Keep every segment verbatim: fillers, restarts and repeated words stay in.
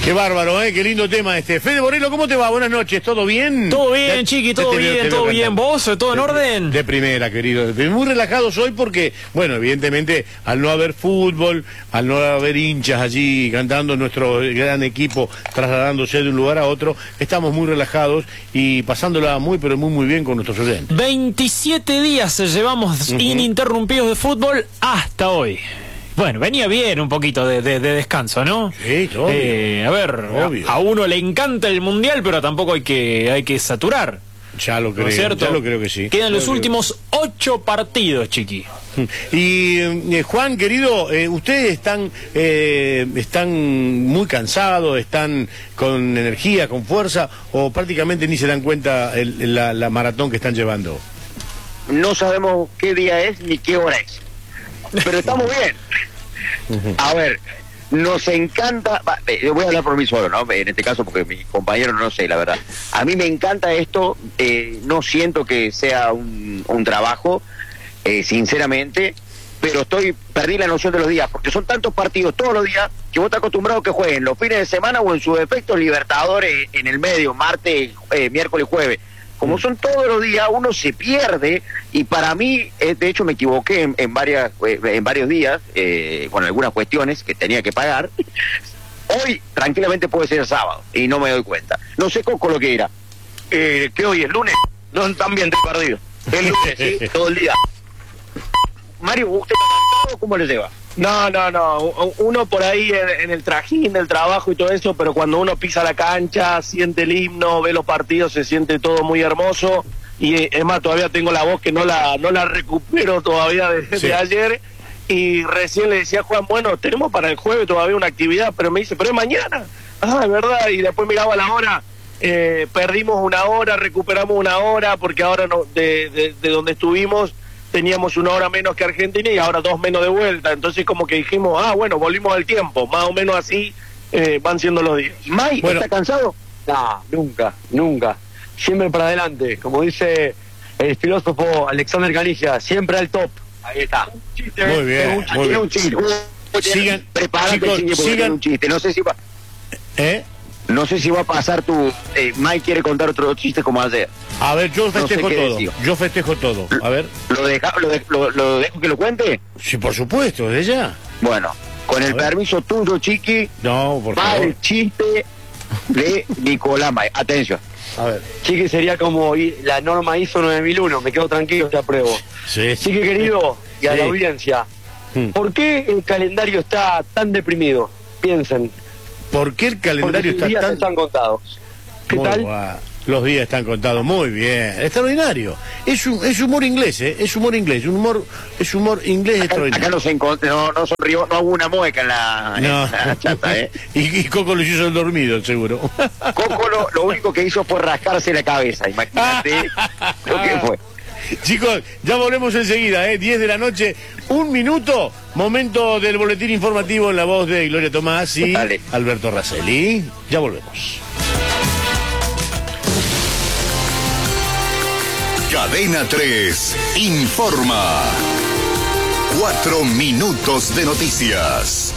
Qué bárbaro, ¿eh? Qué lindo tema este. Fede Borelo, ¿cómo te va? Buenas noches, ¿todo bien? Todo bien, Chiqui, todo bien, todo bien. ¿Vos? ¿Todo en orden? De primera, querido. Muy relajados hoy porque, bueno, evidentemente, al no haber fútbol, al no haber hinchas allí cantando, nuestro gran equipo trasladándose de un lugar a otro, estamos muy relajados y pasándola muy, pero muy, muy bien con nuestros oyentes. veintisiete días llevamos uh-huh. ininterrumpidos de fútbol hasta hoy. Bueno, venía bien un poquito de, de, de descanso, ¿no? Sí, obvio. Eh, a ver, obvio. A, a uno le encanta el Mundial, pero tampoco hay que, hay que saturar. Ya lo creo, ¿no es cierto? Ya lo creo que sí. Quedan los creo últimos que... ocho partidos, Chiqui. Y eh, Juan, querido, eh, ustedes están, eh, están muy cansados, están con energía, con fuerza, o prácticamente ni se dan cuenta el, la, la maratón que están llevando. No sabemos qué día es ni qué hora es, pero estamos bien. A ver, nos encanta, yo voy a hablar por mí solo, ¿no? En este caso porque mi compañero no sé, la verdad. A mí me encanta esto, eh, no siento que sea un, un trabajo, eh, sinceramente, pero estoy, perdí la noción de los días, porque son tantos partidos todos los días que vos estás acostumbrado a que jueguen los fines de semana o en su defecto Libertadores en el medio, martes, eh, miércoles, jueves. Como son todos los días, uno se pierde, y para mí, eh, de hecho me equivoqué en, en, varias, eh, en varios días, eh, con algunas cuestiones que tenía que pagar. Hoy, tranquilamente puede ser sábado, y no me doy cuenta. No sé Coco lo que era. Eh, ¿Qué hoy es? ¿Lunes? No, también estoy perdido. El lunes, ¿sí? Todo el día. Mario, ¿usted está cansado? ¿Cómo le lleva? No, no, no, uno por ahí en, en el trajín del trabajo y todo eso, pero cuando uno pisa la cancha, siente el himno, ve los partidos, se siente todo muy hermoso, y es más, todavía tengo la voz que no la no la recupero todavía de, sí. de ayer, y recién le decía a Juan, bueno, tenemos para el jueves todavía una actividad, pero me dice, pero es mañana, ah, es verdad, y después miraba la hora, eh, perdimos una hora, recuperamos una hora, porque ahora no, de, de, de donde estuvimos, teníamos una hora menos que Argentina y ahora dos menos de vuelta, entonces como que dijimos, ah, bueno, volvimos al tiempo, más o menos así eh, van siendo los días. Mike, bueno. ¿Está cansado? No, nunca, nunca, siempre para adelante, como dice el filósofo Alexander Canigia, siempre al top. Ahí está. Un chiste, muy bien, un, muy bien. Un chiste. Sigan, prepárate, chicos, Chiqui, sigan. Un chiste, no sé si va... ¿Eh? No sé si va a pasar tu... Eh, Mike quiere contar otro chiste como ayer. A ver, yo festejo no sé todo. Decir. Yo festejo todo. A ver. ¿Lo, deja, lo, de, lo, ¿Lo dejo que lo cuente? Sí, por supuesto, desde ya. Bueno, con a el ver. permiso tuyo, Chiqui. No, por va favor. El chiste de Nicolás Mike. Atención. A ver. Chiqui sería como la norma I S O nueve mil uno. Me quedo tranquilo, te apruebo. Sí. Chiqui querido, y a sí. la audiencia. Hmm. ¿Por qué el calendario está tan deprimido? Piensen. ¿Por qué el calendario Porque está los días tan... están contados. ¿Qué muy tal? Guay. Los días están contados, muy bien, extraordinario. Es un, es humor inglés, ¿eh? Es humor inglés, un humor, es humor inglés acá, extraordinario. Acá no se encontró, no, no sonrió, no hubo una mueca en la, no. en la chata, ¿eh? y, y Coco lo hizo el dormido, seguro. Coco lo, lo único que hizo fue rascarse la cabeza, imagínate lo que fue. Chicos, ya volvemos enseguida, ¿eh? diez de la noche, un minuto, momento del boletín informativo en la voz de Gloria Tomás y Dale. Alberto Raselli. Ya volvemos. Cadena tres informa. Cuatro minutos de noticias.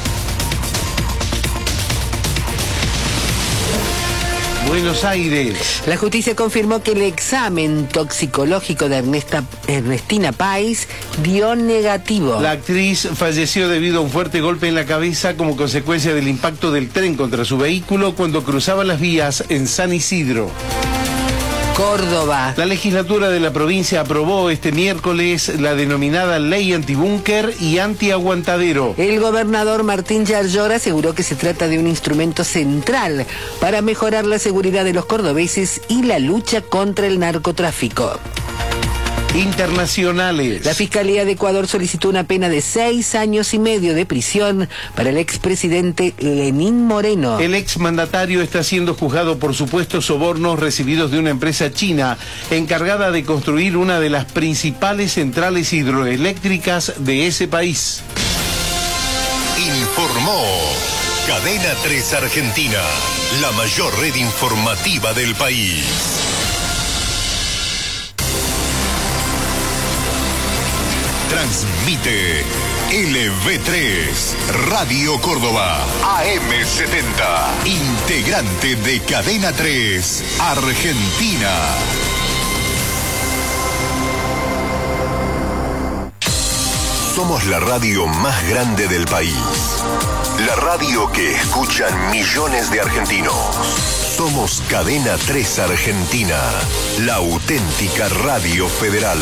Buenos Aires. La justicia confirmó que el examen toxicológico de Ernesta, Ernestina Pais dio negativo. La actriz falleció debido a un fuerte golpe en la cabeza como consecuencia del impacto del tren contra su vehículo cuando cruzaba las vías en San Isidro. Córdoba. La legislatura de la provincia aprobó este miércoles la denominada ley antibúnker y antiaguantadero. El gobernador Martín Yarlor aseguró que se trata de un instrumento central para mejorar la seguridad de los cordobeses y la lucha contra el narcotráfico. Internacionales. La Fiscalía de Ecuador solicitó una pena de seis años y medio de prisión para el expresidente Lenín Moreno. El exmandatario está siendo juzgado por supuestos sobornos recibidos de una empresa china encargada de construir una de las principales centrales hidroeléctricas de ese país. Informó Cadena tres Argentina, la mayor red informativa del país. Transmite L V tres, Radio Córdoba, A M setenta, integrante de Cadena tres, Argentina. Somos la radio más grande del país. La radio que escuchan millones de argentinos. Somos Cadena tres Argentina, la auténtica radio federal.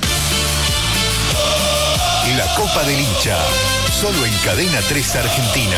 La Copa del Hincha, solo en Cadena tres Argentina.